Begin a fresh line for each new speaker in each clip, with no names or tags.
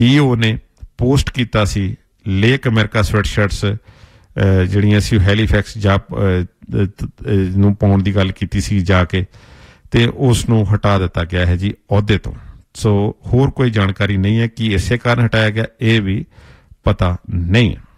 EO ਨੇ post ਕੀਤਾ ਸੀ lake America ਸਵੈਟਸ਼ਰਟਸ ਜਿਹੜੀਆਂ ਸੀ ਹੈਲੀਫੈਕਸ ਜਾ ਨੂੰ ਪਾਉਣ ਦੀ ਗੱਲ ਕੀਤੀ ਸੀ ਜਾ ਕੇ, ਤੇ ਉਸ ਨੂੰ ਹਟਾ ਦਿੱਤਾ ਗਿਆ ਹੈ ਜੀ ਅਹੁਦੇ ਤੋਂ। ਸੋ ਹੋਰ ਕੋਈ ਜਾਣਕਾਰੀ ਨਹੀਂ ਹੈ ਕਿ ਇਸੇ ਕਾਰਨ ਹਟਾਇਆ ਗਿਆ, ਇਹ ਵੀ ਪਤਾ ਨਹੀਂ ਹੈ।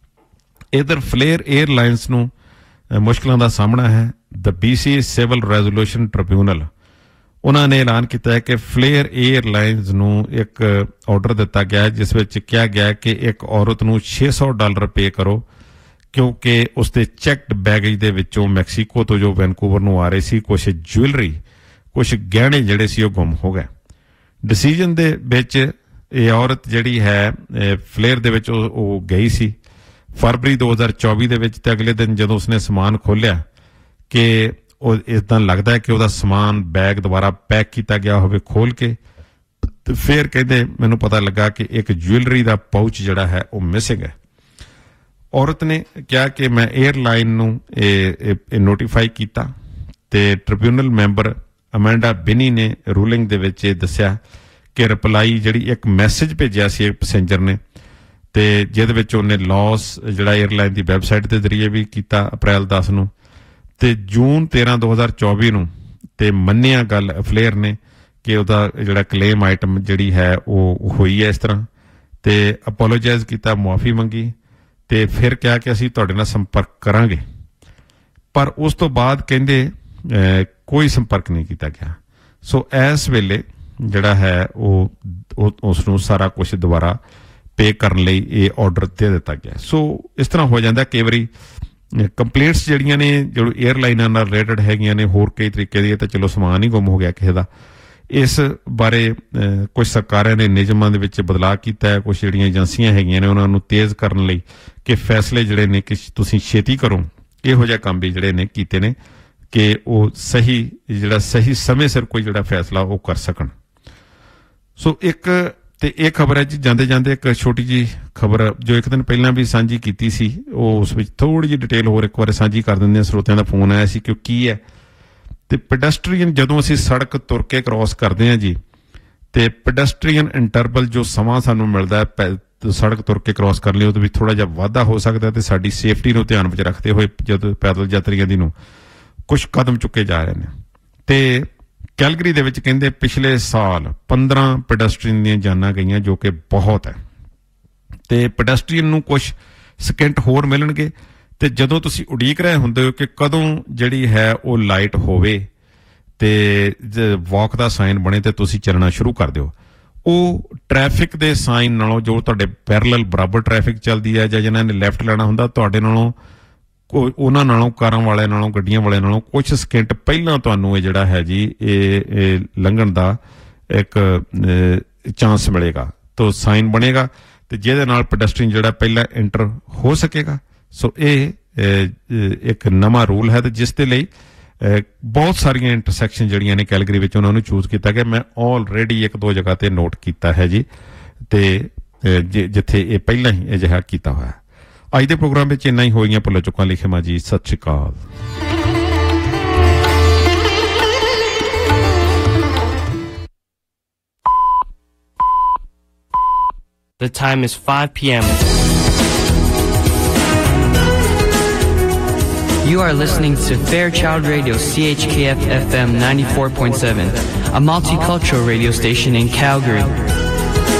ਇੱਧਰ ਫਲੇਅਰ ਏਅਰਲਾਈਨਸ ਨੂੰ ਮੁਸ਼ਕਿਲਾਂ ਦਾ ਸਾਹਮਣਾ ਹੈ। ਦ BC ਸਿਵਲ ਰੈਜ਼ੋਲੂਸ਼ਨ ਟ੍ਰਿਬਿਊਨਲ ਉਹਨਾਂ ਨੇ ਐਲਾਨ ਕੀਤਾ ਹੈ ਕਿ ਫਲੇਅਰ ਏਅਰਲਾਈਨਸ ਨੂੰ ਇੱਕ ਆਰਡਰ ਦਿੱਤਾ ਗਿਆ ਹੈ ਜਿਸ ਵਿੱਚ ਕਿਹਾ ਗਿਆ ਕਿ ਇੱਕ ਔਰਤ ਨੂੰ $600 ਪੇ ਕਰੋ ਕਿਉਂਕਿ ਉਸਦੇ ਚੈੱਕਡ ਬੈਗੇਜ ਦੇ ਵਿੱਚੋਂ ਮੈਕਸੀਕੋ ਤੋਂ ਜੋ ਵੈਨਕੂਵਰ ਨੂੰ ਆ ਰਹੇ ਸੀ ਕੁਛ ਜੁਐਲਰੀ, ਕੁਛ ਗਹਿਣੇ ਜਿਹੜੇ ਸੀ ਉਹ ਗੁੰਮ ਹੋ ਗਏ। ਡਿਸੀਜਨ ਦੇ ਵਿੱਚ ਇਹ ਔਰਤ ਜਿਹੜੀ ਹੈ ਫਲੇਅਰ ਦੇ ਵਿੱਚ ਉਹ ਗਈ ਸੀ ਫਰਵਰੀ 2024 ਦੇ ਵਿੱਚ, ਤੇ ਅਗਲੇ ਦਿਨ ਜਦੋਂ ਉਸਨੇ ਸਮਾਨ ਖੋਲ੍ਹਿਆ ਕਿ ਉਹ ਇੱਦਾਂ ਲੱਗਦਾ ਹੈ ਕਿ ਉਹਦਾ ਸਮਾਨ ਬੈਗ ਦੁਬਾਰਾ ਪੈਕ ਕੀਤਾ ਗਿਆ ਹੋਵੇ ਖੋਲ ਕੇ, ਤੇ ਫਿਰ ਕਹਿੰਦੇ ਮੈਨੂੰ ਪਤਾ ਲੱਗਾ ਕਿ ਇੱਕ ਜੁਐਲਰੀ ਦਾ ਪਾਊਚ ਜਿਹੜਾ ਹੈ ਉਹ ਮਿਸਿੰਗ ਹੈ। ਔਰਤ ਨੇ ਕਿਹਾ ਕਿ ਮੈਂ ਏਅਰਲਾਈਨ ਨੂੰ ਇਹ ਨੋਟੀਫਾਈ ਕੀਤਾ, ਤੇ ਟ੍ਰਿਬਿਊਨਲ ਮੈਂਬਰ ਅਮੈਂਡਾ ਬਿਨੀ ਨੇ ਰੂਲਿੰਗ ਦੇ ਵਿੱਚ ਇਹ ਦੱਸਿਆ ਕਿ ਰਿਪਲਾਈ ਜਿਹੜੀ ਇੱਕ ਮੈਸੇਜ ਭੇਜਿਆ ਸੀ ਪੈਸੇਂਜਰ ਨੇ, ਤੇ ਜਿਹਦੇ ਵਿੱਚ ਉਹਨੇ ਲਾਸ ਜਿਹੜਾ ਏਅਰਲਾਈਨ ਦੀ ਵੈਬਸਾਈਟ ਦੇ ਜ਼ਰੀਏ ਵੀ ਕੀਤਾ ਅਪ੍ਰੈਲ 10 ਨੂੰ, ਤੇ ਜੂਨ 13 2024 ਨੂੰ ਤੇ ਮੰਨਿਆ ਗੱਲ ਫਲੇਅਰ ਨੇ ਕਿ ਉਹਦਾ ਜਿਹੜਾ ਕਲੇਮ ਆਈਟਮ ਜਿਹੜੀ ਹੈ ਉਹ ਹੋਈ ਹੈ ਇਸ ਤਰ੍ਹਾਂ, ਤੇ ਅਪੋਲੋਜਾਈਜ਼ ਕੀਤਾ, ਮੁਆਫੀ ਮੰਗੀ, ਤੇ ਫਿਰ ਕਿਹਾ ਕਿ ਅਸੀਂ ਤੁਹਾਡੇ ਨਾਲ ਸੰਪਰਕ ਕਰਾਂਗੇ। ਪਰ ਉਸ ਤੋਂ ਬਾਅਦ ਕਹਿੰਦੇ ਕੋਈ ਸੰਪਰਕ ਨਹੀਂ ਕੀਤਾ ਗਿਆ। ਸੋ ਇਸ ਵੇਲੇ ਜਿਹੜਾ ਹੈ ਉਹ ਉਸ ਨੂੰ ਸਾਰਾ ਕੁਝ ਦੁਬਾਰਾ ਪੇ ਕਰਨ ਲਈ ਇਹ ਆਰਡਰ ਦੇ ਦਿੱਤਾ ਗਿਆ। ਸੋ ਇਸ ਤਰ੍ਹਾਂ ਹੋ ਜਾਂਦਾ ਕਈ ਵਾਰੀ ਕੰਪਲੇਂਟਸ ਜਿਹੜੀਆਂ ਨੇ ਜੋ ਏਅਰਲਾਈਨਾਂ ਨਾਲ ਰਿਲੇਟਡ ਹੈਗੀਆਂ ਨੇ ਹੋਰ ਕਈ ਤਰੀਕੇ ਦੀ, ਤਾਂ ਚਲੋ ਸਮਾਨ ਹੀ ਗੁੰਮ ਹੋ ਗਿਆ ਕਿਸੇ ਦਾ, ਇਸ ਬਾਰੇ ਕੁਝ ਸਰਕਾਰਾਂ ਨੇ ਨਿਯਮਾਂ ਦੇ ਵਿੱਚ ਬਦਲਾਅ ਕੀਤਾ ਹੈ, ਕੁਝ ਜਿਹੜੀਆਂ ਏਜੰਸੀਆਂ ਹੈਗੀਆਂ ਨੇ ਉਹਨਾਂ ਨੂੰ ਤੇਜ਼ ਕਰਨ ਲਈ ਕਿ ਫੈਸਲੇ ਜਿਹੜੇ ਨੇ ਕਿ ਤੁਸੀਂ ਛੇਤੀ ਕਰੋ, ਇਹੋ ਜਿਹੇ ਕੰਮ ਵੀ ਜਿਹੜੇ ਨੇ ਕੀਤੇ ਨੇ ਕਿ ਉਹ ਸਹੀ ਸਮੇਂ ਸਿਰ ਕੋਈ ਜਿਹੜਾ ਫੈਸਲਾ ਉਹ ਕਰ ਸਕਣ। ਸੋ ਇੱਕ ਤੇ ਇਹ ਖਬਰ ਹੈ ਜੀ ਜਾਂਦੇ ਜਾਂਦੇ ਇੱਕ ਛੋਟੀ ਜਿਹੀ ਖਬਰ ਜੋ ਇੱਕ ਦਿਨ ਪਹਿਲਾਂ ਵੀ ਸਾਂਝੀ ਕੀਤੀ ਸੀ, ਉਹ ਉਸ ਵਿੱਚ ਥੋੜ੍ਹੀ ਜਿਹੀ ਡਿਟੇਲ ਹੋਰ ਇੱਕ ਵਾਰ ਸਾਂਝੀ ਕਰ ਦਿੰਦੇ ਹਾਂ। ਸਰੋਤਿਆਂ ਦਾ ਫੋਨ ਆਇਆ ਸੀ ਕਿ ਉਹ ਕੀ ਹੈ, ਤੇ ਪੈਡੈਸਟਰੀਅਨ ਜਦੋਂ ਅਸੀਂ ਸੜਕ ਤੁਰ ਕੇ ਕ੍ਰੋਸ ਕਰਦੇ ਹਾਂ ਜੀ, ਤੇ ਪੈਡੈਸਟਰੀਅਨ ਇੰਟਰਵਲ ਜੋ ਸਮਾਂ ਸਾਨੂੰ ਮਿਲਦਾ ਹੈ ਸੜਕ ਤੁਰ ਕੇ ਕ੍ਰੋਸ ਕਰਨ ਲਈ, ਉਹਦੇ ਵਿੱਚ ਥੋੜ੍ਹਾ ਜਿਹਾ ਵਾਧਾ ਹੋ ਸਕਦਾ, ਤੇ ਸਾਡੀ ਸੇਫਟੀ ਨੂੰ ਧਿਆਨ ਵਿੱਚ ਰੱਖਦੇ ਹੋਏ ਜਦੋਂ ਪੈਦਲ ਯਾਤਰੀਆਂ ਦੀ ਨੂੰ ਕੁਝ ਕਦਮ ਚੁੱਕੇ ਜਾ ਰਹੇ ਨੇ। ਤੇ ਕੈਲਗਰੀ ਦੇ ਵਿੱਚ ਕਹਿੰਦੇ ਪਿਛਲੇ ਸਾਲ 15 ਪੈਡੈਸਟਰੀਅਨ ਦੀਆਂ ਜਾਨਾਂ ਗਈਆਂ, ਜੋ ਕਿ ਬਹੁਤ ਹੈ। ਤੇ ਪੈਡੈਸਟਰੀਅਨ ਨੂੰ ਕੁਝ ਸਕਿੰਟ ਹੋਰ ਮਿਲਣਗੇ, ਤੇ ਜਦੋਂ ਤੁਸੀਂ ਉਡੀਕ ਰਹੇ ਹੁੰਦੇ ਹੋ ਕਿ ਕਦੋਂ ਜਿਹੜੀ ਹੈ ਉਹ ਲਾਈਟ ਹੋਵੇ ਤੇ ਵਾਕ ਦਾ ਸਾਈਨ ਬਣੇ ਤੇ ਤੁਸੀਂ ਚੱਲਣਾ ਸ਼ੁਰੂ ਕਰ ਦਿਓ, ਉਹ ਟ੍ਰੈਫਿਕ ਦੇ ਸਾਈਨ ਨਾਲੋਂ ਜੋ ਤੁਹਾਡੇ ਪੈਰਲਲ ਬਰਾਬਰ ਟ੍ਰੈਫਿਕ ਚੱਲਦੀ ਹੈ ਜਾਂ ਜਿਹਨਾਂ ਨੇ ਲੈਫਟ ਲੈਣਾ ਹੁੰਦਾ ਤੁਹਾਡੇ ਨਾਲੋਂ ਉਹਨਾਂ ਨਾਲੋਂ ਕਾਰਾਂ ਵਾਲਿਆਂ ਨਾਲੋਂ ਗੱਡੀਆਂ ਵਾਲਿਆਂ ਨਾਲੋਂ ਕੁਝ ਸਕਿੰਟ ਪਹਿਲਾਂ ਤੁਹਾਨੂੰ ਇਹ ਜਿਹੜਾ ਹੈ ਜੀ ਇਹ ਲੰਘਣ ਦਾ ਇੱਕ ਚਾਂਸ ਮਿਲੇਗਾ, ਤਾਂ ਸਾਈਨ ਬਣੇਗਾ ਤੇ ਜਿਹਦੇ ਨਾਲ ਪੈਡੈਸਟਰੀਅਨ ਜਿਹੜਾ ਪਹਿਲਾਂ ਐਂਟਰ ਹੋ ਸਕੇਗਾ। ਸੋ ਇਹ ਇੱਕ ਨਵਾਂ ਰੂਲ ਹੈ ਤੇ ਜਿਸ ਦੇ ਲਈ ਬਹੁਤ ਸਾਰੀਆਂ ਇੰਟਰਸੈਕਸ਼ਨ ਜਿਹੜੀਆਂ ਨੇ ਕੈਲਗਰੀ ਵਿੱਚ ਉਹਨਾਂ ਨੂੰ ਚੂਜ਼ ਕੀਤਾ ਗਿਆ। ਮੈਂ ਆਲਰੇਡੀ 1-2 ਜਗ੍ਹਾ ਤੇ ਨੋਟ ਕੀਤਾ ਹੈ ਜੀ, ਤੇ ਜਿੱਥੇ ਇਹ ਪਹਿਲਾਂ ਹੀ ਅਜਿਹਾ ਕੀਤਾ ਹੋਇਆ। ਅੱਜ ਦੇ ਪ੍ਰੋਗਰਾਮ ਵਿੱਚ ਇੰਨਾ ਹੀ ਹੋਈਆਂ ਭੁੱਲ ਚੁੱਕਾਂ ਲਿਖਿਆ ਜੀ। ਸਤਿ ਸ਼੍ਰੀ ਅਕਾਲ।
The time is 5 p.m.
You are listening to Fairchild Radio, CHKF FM 94.7, a multicultural radio station in Calgary.